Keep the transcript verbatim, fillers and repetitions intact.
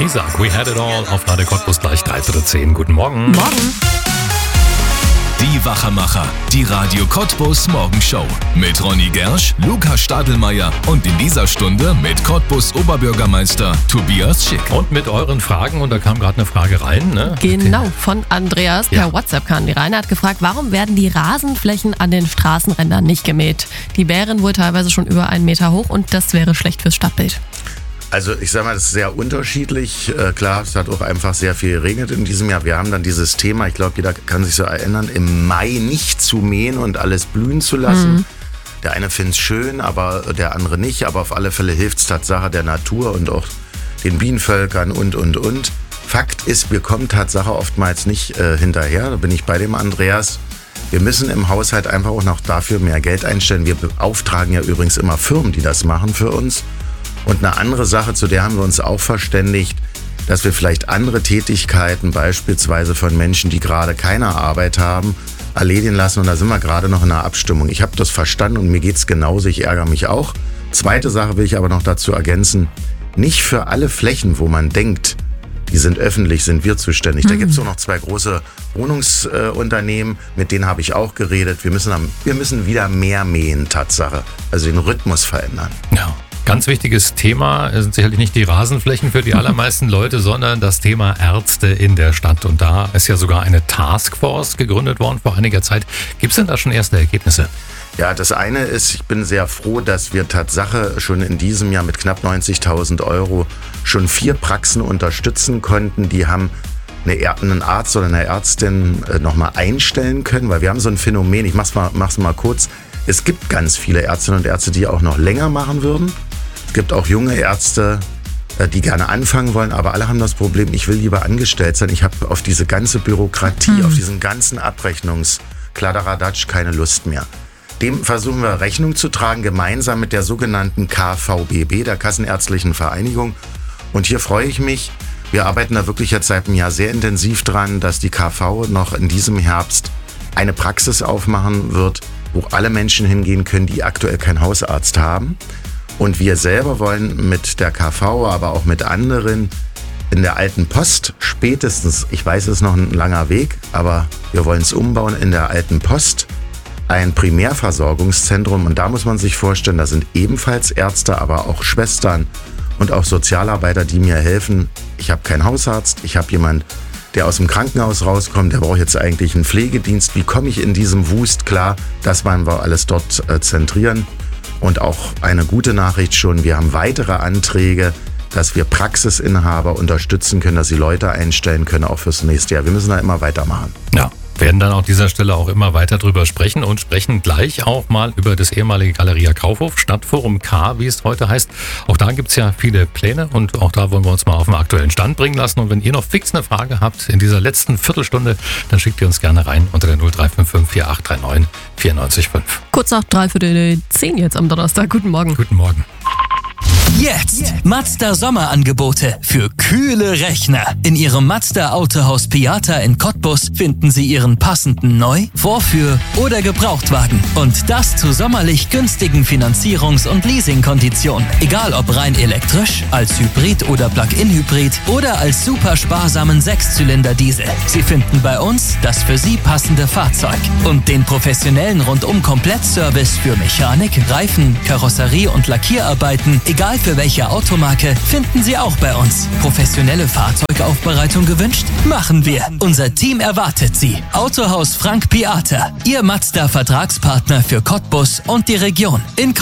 Isaac, we had it all auf Radio Cottbus gleich dreiviertel zehn. Guten Morgen. Morgen. Die Wachermacher, die Radio Cottbus Morgenshow. Mit Ronny Gersch, Lukas Stadelmeier und in dieser Stunde mit Cottbus Oberbürgermeister Tobias Schick. Und mit euren Fragen, und da kam gerade eine Frage rein, ne? Genau, von Andreas. Per Ja. WhatsApp kam die rein. Er hat gefragt, warum werden die Rasenflächen an den Straßenrändern nicht gemäht? Die wären wohl teilweise schon über einen Meter hoch und das wäre schlecht fürs Stadtbild. Also ich sag mal, das ist sehr unterschiedlich. Äh, klar, es hat auch einfach sehr viel geregnet in diesem Jahr. Wir haben dann dieses Thema, ich glaube, jeder kann sich so erinnern, im Mai nicht zu mähen und alles blühen zu lassen. Mhm. Der eine findet es schön, aber der andere nicht. Aber auf alle Fälle hilft es Tatsache der Natur und auch den Bienenvölkern und, und, und. Fakt ist, wir kommen Tatsache oftmals nicht äh, hinterher. Da bin ich bei dem Andreas. Wir müssen im Haushalt einfach auch noch dafür mehr Geld einstellen. Wir beauftragen ja übrigens immer Firmen, die das machen für uns. Und eine andere Sache, zu der haben wir uns auch verständigt, dass wir vielleicht andere Tätigkeiten, beispielsweise von Menschen, die gerade keine Arbeit haben, erledigen lassen. Und da sind wir gerade noch in einer Abstimmung. Ich habe das verstanden und mir geht's genauso. Ich ärgere mich auch. Zweite Sache will ich aber noch dazu ergänzen. Nicht für alle Flächen, wo man denkt, die sind öffentlich, sind wir zuständig. Mhm. Da gibt es auch noch zwei große Wohnungsunternehmen, äh, mit denen habe ich auch geredet. Wir müssen, wir müssen wieder mehr mähen, Tatsache. Also den Rhythmus verändern. Ja. Ganz wichtiges Thema sind sicherlich nicht die Rasenflächen für die allermeisten Leute, sondern das Thema Ärzte in der Stadt. Und da ist ja sogar eine Taskforce gegründet worden vor einiger Zeit. Gibt es denn da schon erste Ergebnisse? Ja, das eine ist, ich bin sehr froh, dass wir Tatsache schon in diesem Jahr mit knapp neunzigtausend Euro schon vier Praxen unterstützen konnten. Die haben eine, einen Arzt oder eine Ärztin nochmal einstellen können, weil wir haben so ein Phänomen, ich mach's mal, mach's mal kurz, es gibt ganz viele Ärztinnen und Ärzte, die auch noch länger machen würden. Es gibt auch junge Ärzte, die gerne anfangen wollen, aber alle haben das Problem, ich will lieber angestellt sein. Ich habe auf diese ganze Bürokratie, mhm. auf diesen ganzen Abrechnungskladderadatsch keine Lust mehr. Dem versuchen wir Rechnung zu tragen, gemeinsam mit der sogenannten K V B B, der Kassenärztlichen Vereinigung. Und hier freue ich mich, wir arbeiten da wirklich jetzt seit einem Jahr sehr intensiv dran, dass die K V noch in diesem Herbst eine Praxis aufmachen wird, wo alle Menschen hingehen können, die aktuell keinen Hausarzt haben. Und wir selber wollen mit der K V, aber auch mit anderen in der alten Post spätestens, ich weiß, es ist noch ein langer Weg, aber wir wollen es umbauen, in der alten Post ein Primärversorgungszentrum. Und da muss man sich vorstellen, da sind ebenfalls Ärzte, aber auch Schwestern und auch Sozialarbeiter, die mir helfen. Ich habe keinen Hausarzt, ich habe jemanden, der aus dem Krankenhaus rauskommt, der braucht jetzt eigentlich einen Pflegedienst. Wie komme ich in diesem Wust klar? Das wollen wir alles dort äh, zentrieren. Und auch eine gute Nachricht schon, wir haben weitere Anträge, dass wir Praxisinhaber unterstützen können, dass sie Leute einstellen können, auch fürs nächste Jahr. Wir müssen da immer weitermachen. Ja. Werden dann an dieser Stelle auch immer weiter drüber sprechen und sprechen gleich auch mal über das ehemalige Galeria Kaufhof, Stadtforum K, wie es heute heißt. Auch da gibt es ja viele Pläne und auch da wollen wir uns mal auf den aktuellen Stand bringen lassen. Und wenn ihr noch fix eine Frage habt in dieser letzten Viertelstunde, dann schickt ihr uns gerne rein unter der null drei fünf fünf vier acht drei neun vier neun fünf. Kurz nach dreiviertel zehn jetzt am Donnerstag. Guten Morgen. Guten Morgen. Jetzt Mazda Sommerangebote für kühle Rechner. In Ihrem Mazda Autohaus Piata in Cottbus finden Sie Ihren passenden Neu-, Vorführ- oder Gebrauchtwagen. Und das zu sommerlich günstigen Finanzierungs- und Leasingkonditionen. Egal ob rein elektrisch, als Hybrid oder Plug-in-Hybrid oder als super sparsamen Sechszylinder-Diesel. Sie finden bei uns das für Sie passende Fahrzeug. Und den professionellen Rundum-Komplettservice für Mechanik, Reifen, Karosserie und Lackierarbeiten, egal für welche Automarke, finden Sie auch bei uns. Professionelle Fahrzeugaufbereitung gewünscht? Machen wir. Unser Team erwartet Sie. Autohaus Frank Piata, Ihr Mazda-Vertragspartner für Cottbus und die Region. In